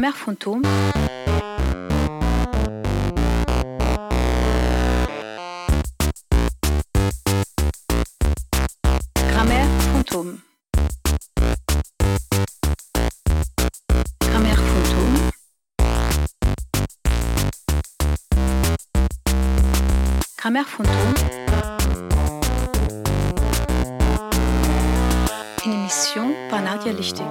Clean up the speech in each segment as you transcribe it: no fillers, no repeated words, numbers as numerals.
Grammaire fantôme. Grammaire fantôme. Grammaire fantôme. Grammaire fantôme. Une émission par Nadia Lichtig.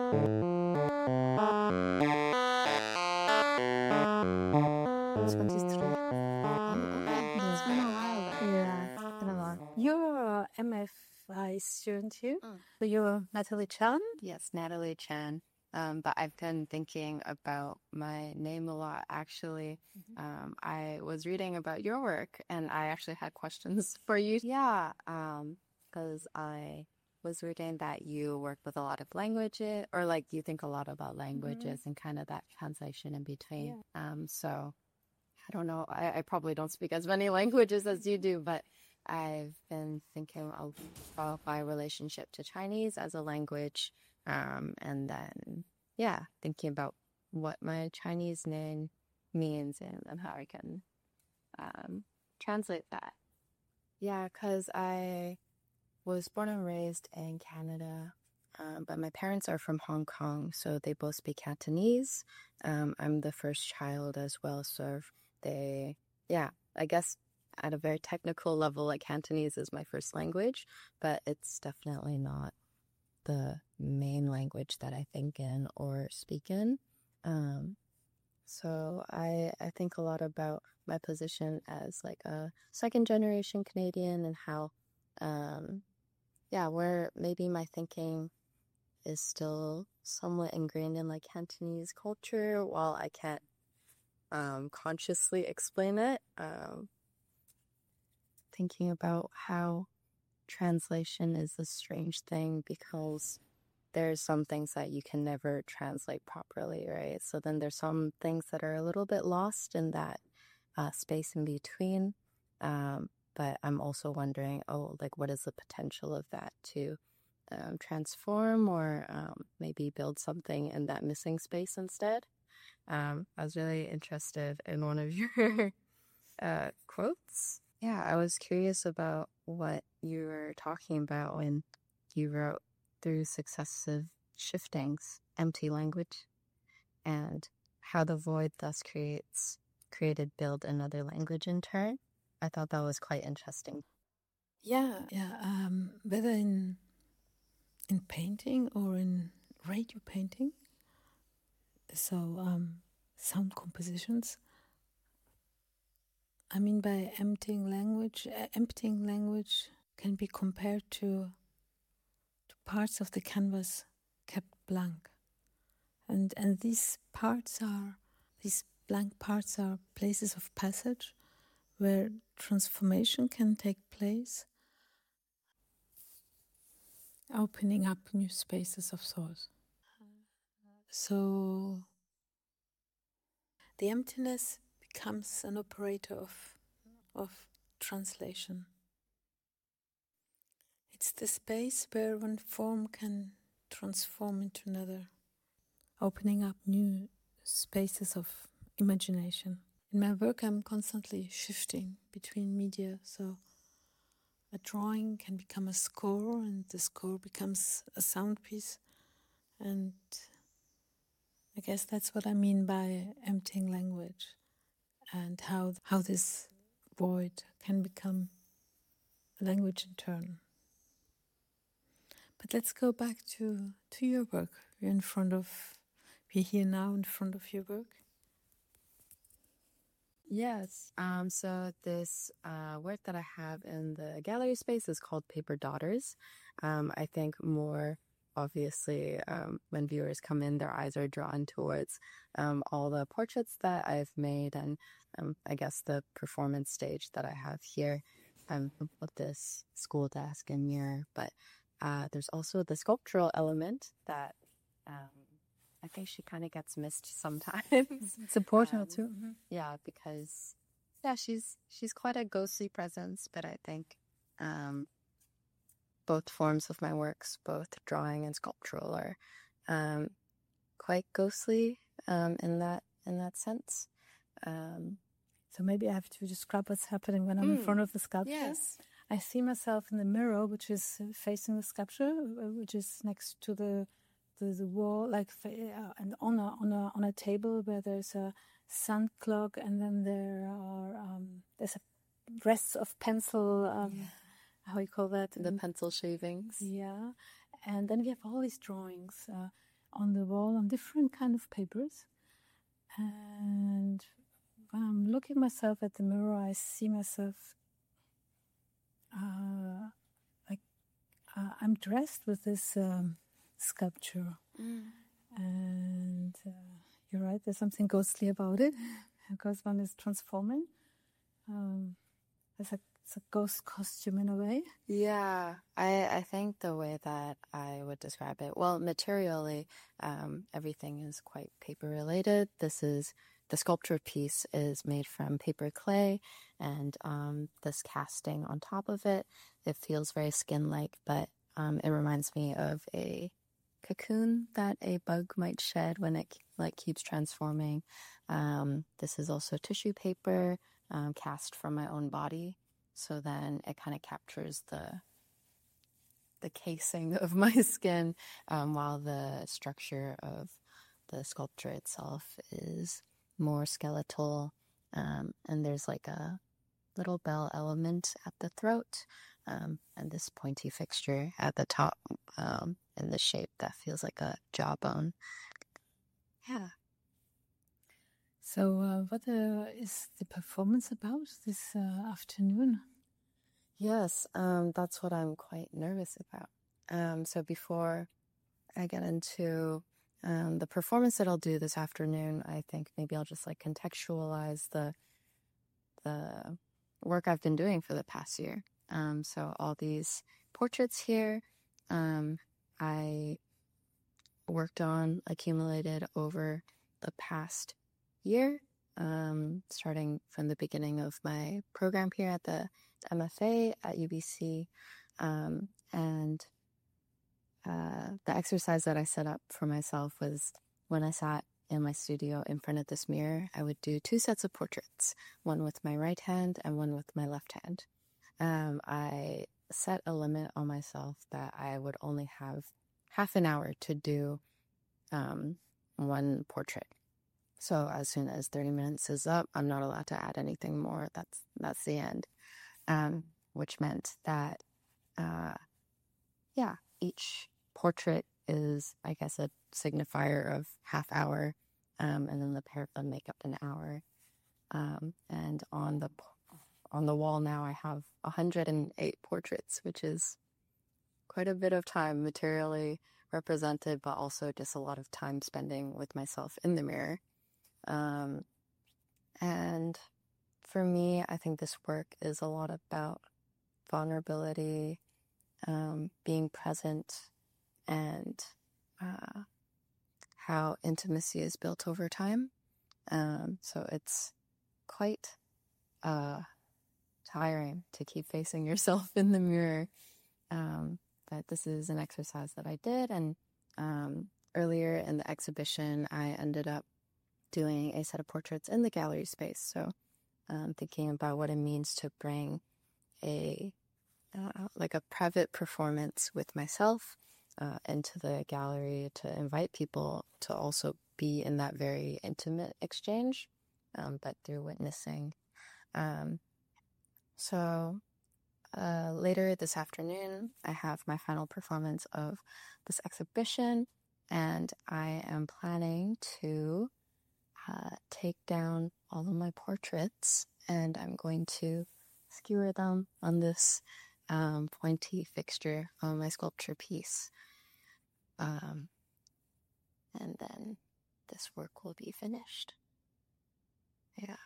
You're a MFI student here. So you're Natalie Chan? Yes, Natalie Chan. But I've been thinking about my name a lot, actually. I was reading about your work, and I actually had questions for you. Yeah, because I was reading that you work with a lot of languages, or like you think a lot about languages and kind of that translation in between. So I don't know. I probably don't speak as many languages as you do, but I've been thinking about my relationship to Chinese as a language, and then, thinking about what my Chinese name means and how I can translate that. Yeah, because I was born and raised in Canada, but my parents are from Hong Kong, so they both speak Cantonese. I'm the first child as well, so I guess at a very technical level, like Cantonese is my first language, but it's definitely not the main language that I think in or speak in. So I think a lot about my position as like a second generation Canadian and how, where maybe my thinking is still somewhat ingrained in like Cantonese culture while I can't consciously explain it. Thinking about how translation is a strange thing because there's some things that you can never translate properly, right? So then there's some things that are a little bit lost in that space in between. But I'm also wondering, what is the potential of that to transform or maybe build something in that missing space instead? I was really interested in one of your quotes. Yeah, I was curious about what you were talking about when you wrote through successive shiftings, empty language, and how the void thus created build another language in turn. I thought that was quite interesting. Whether in painting or in radio painting, so sound compositions. I mean, by emptying language can be compared to parts of the canvas kept blank, and these blank parts are places of passage where transformation can take place, opening up new spaces of thought. So the emptiness becomes an operator of translation. It's the space where one form can transform into another, opening up new spaces of imagination. In my work, I'm constantly shifting between media, so a drawing can become a score, and the score becomes a sound piece, and I guess that's what I mean by emptying language, and how this void can become a language in turn. But let's go back to your work. We're here now in front of your work. Yes. So this work that I have in the gallery space is called Paper Daughters. I think more obviously when viewers come in, their eyes are drawn towards all the portraits that I've made and I guess the performance stage that I have here with this school desk and mirror. But there's also the sculptural element that I think she kind of gets missed sometimes. It's important too. Yeah, because she's quite a ghostly presence, but I think both forms of my works, both drawing and sculptural, are quite ghostly in that sense. So maybe I have to describe what's happening when I'm in front of the sculpture. Yes. I see myself in the mirror, which is facing the sculpture, which is next to the wall, and on a table where there's a sun clock, and then there's a rests of pencil. How you call that? The pencil shavings. Yeah, and then we have all these drawings on the wall on different kind of papers, and when I'm looking myself at the mirror, I see myself I'm dressed with this sculpture, and you're right. There's something ghostly about it because one is transforming. It's a ghost costume in a way. Yeah, I think the way that I would describe it, well, materially, everything is quite paper related. The sculpture piece is made from paper clay, and this casting on top of it, it feels very skin-like, but it reminds me of a cocoon that a bug might shed when it keeps transforming. This is also tissue paper cast from my own body, so then it kind of captures the casing of my skin, while the structure of the sculpture itself is more skeletal, and there's like a little bell element at the throat, and this pointy fixture at the top, in the shape that feels like a jawbone. Yeah. So what is the performance about this afternoon? Yes, that's what I'm quite nervous about. So before I get into the performance that I'll do this afternoon, I think maybe I'll just contextualize the work I've been doing for the past year. So all these portraits here, I worked on, accumulated over the past year, starting from the beginning of my program here at the MFA at UBC, and the exercise that I set up for myself was when I sat in my studio in front of this mirror, I would do 2 sets of portraits, one with my right hand and one with my left hand. I set a limit on myself that I would only have half an hour to do one portrait. So as soon as 30 minutes is up, I'm not allowed to add anything more. That's the end. Which meant that, each portrait is, I guess, a signifier of half hour, and then the pair of them make up an hour. And on the wall now, I have 108 portraits, which is quite a bit of time materially represented, but also just a lot of time spending with myself in the mirror. And for me, I think this work is a lot about vulnerability, being present, and how intimacy is built over time. So it's quite tiring to keep facing yourself in the mirror. But this is an exercise that I did, and earlier in the exhibition, I ended up doing a set of portraits in the gallery space. So thinking about what it means to bring a private performance with myself into the gallery, to invite people to also be in that very intimate exchange, but through witnessing. So later this afternoon, I have my final performance of this exhibition, and I am planning to take down all of my portraits, and I'm going to skewer them on this pointy fixture on my sculpture piece. And then this work will be finished. Yeah.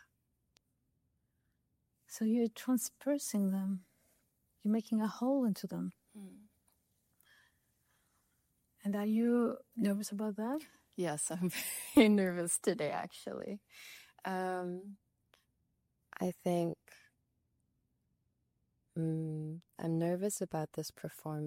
So you're transpersing them. You're making a hole into them. And are you nervous about that? Yes, I'm very nervous today, actually. I think I'm nervous about this performance